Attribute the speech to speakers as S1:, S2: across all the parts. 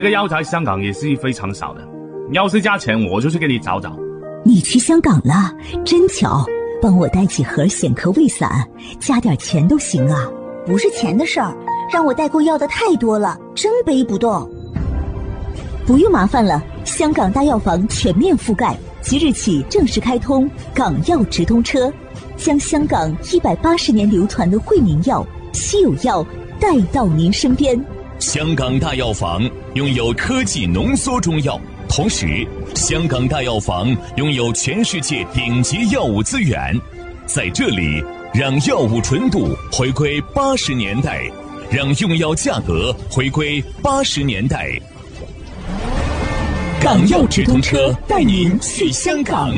S1: 这个药在香港也是非常少的，要是加钱我就去给你找找。
S2: 你去香港了，真巧，帮我带几盒显科胃散，加点钱都行啊。
S3: 不是钱的事儿，让我带过药的太多了，真背不动。
S2: 不用麻烦了，香港大药房全面覆盖，即日起正式开通港药直通车，将香港180年流传的惠民药、稀有药带到您身边。
S4: 香港大药房拥有科技浓缩中药，同时香港大药房拥有全世界顶级药物资源，在这里让药物纯度回归80年代，让用药价格回归80年代。港药直通车带您去香港。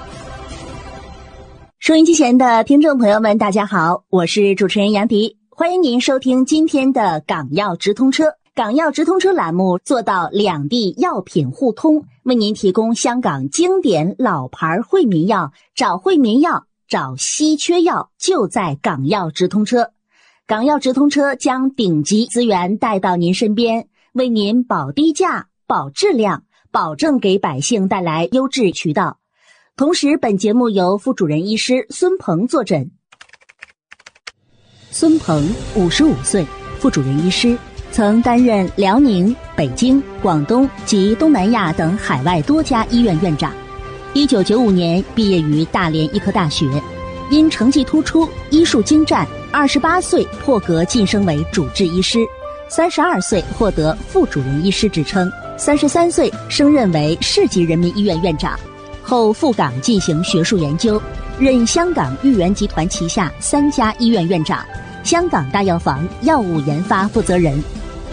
S3: 收音机前的听众朋友们，大家好，我是主持人杨迪，欢迎您收听今天的港药直通车。港药直通车栏目做到两地药品互通，为您提供香港经典老牌惠民药，找惠民药，找稀缺药，就在港药直通车。港药直通车将顶级资源带到您身边，为您保低价、保质量，保证给百姓带来优质渠道。同时，本节目由副主任医师孙鹏坐诊。孙鹏55岁，副主任医师，曾担任辽宁、北京、广东及东南亚等海外多家医院院长。1995年毕业于大连医科大学，因成绩突出、医术精湛，28岁破格晋升为主治医师，32岁获得副主任医师职称，33岁升任为市级人民医院院长，后赴港进行学术研究，任香港裕元集团旗下3家医院院长，香港大药房药物研发负责人。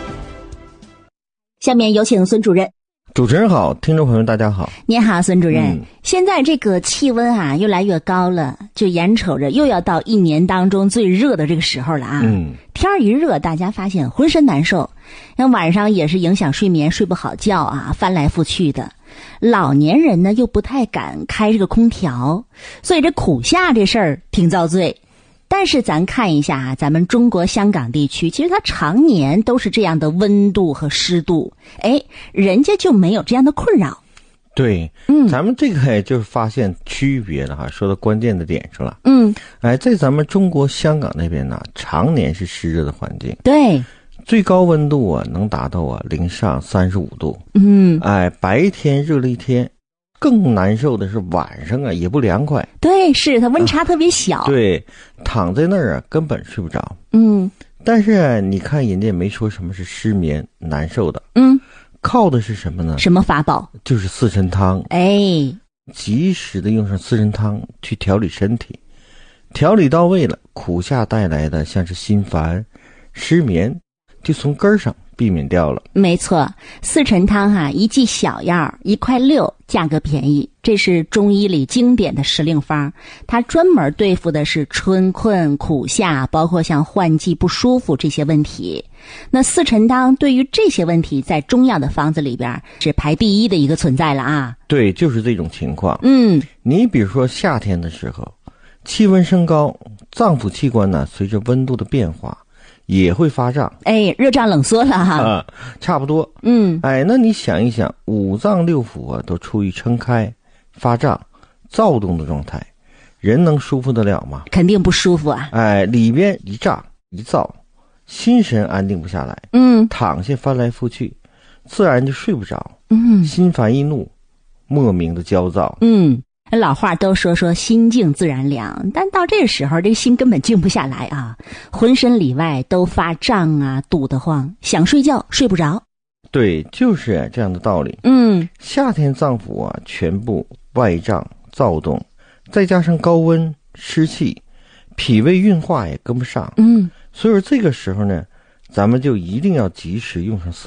S3: 下面有请孙主任。
S5: 主持人好，听众朋友大家好。
S3: 您好，孙主任。现在这个气温啊越来越高了，就眼瞅着又要到一年当中最热的这个时候了啊。天儿一热，大家发现浑身难受，那晚上也是影响睡眠，睡不好觉啊，翻来覆去的。老年人呢又不太敢开这个空调，所以这苦夏这事儿挺遭罪。但是咱看一下啊，咱们中国香港地区其实它常年都是这样的温度和湿度，人家就没有这样的困扰。
S5: 对，咱们这个就是发现区别了哈，说到关键的点上了。在咱们中国香港那边呢，常年是湿热的环境。
S3: 对，
S5: 最高温度啊能达到零上35度。白天热了一天。更难受的是晚上啊也不凉快。
S3: 对，是它温差特别小。
S5: 对，躺在那儿啊根本睡不着。但是你看人家也没说什么是失眠难受的。靠的是什么呢？
S3: 什么法宝？
S5: 就是四神汤。及时的用上四神汤去调理身体，调理到位了，苦夏带来的像是心烦、失眠，就从根儿上避免掉了。
S3: 没错，四神汤啊，一剂小药1.6块，价格便宜。这是中医里经典的时令方，它专门对付的是春困、苦夏，包括像换季不舒服这些问题。那四神汤对于这些问题，在中药的方子里边是排第一的一个存在了啊。
S5: 对，就是这种情况。你比如说夏天的时候，气温升高，脏腑器官呢随着温度的变化也会发胀，
S3: 热胀冷缩了哈。
S5: 差不多。那你想一想，五脏六腑啊都处于撑开、发胀、躁动的状态，人能舒服得了吗？
S3: 肯定不舒服啊。
S5: 里边一胀一躁，心神安定不下来。躺下翻来覆去，自然就睡不着。心烦易怒，莫名的焦躁。
S3: 老话都说心静自然凉，但到这个时候这个心根本静不下来啊，浑身里外都发胀啊，堵得慌，想睡觉睡不着。
S5: 对，就是这样的道理。夏天脏腑啊全部外胀躁动，再加上高温湿气，脾胃运化也跟不上。所以说这个时候呢，咱们就一定要及时用上四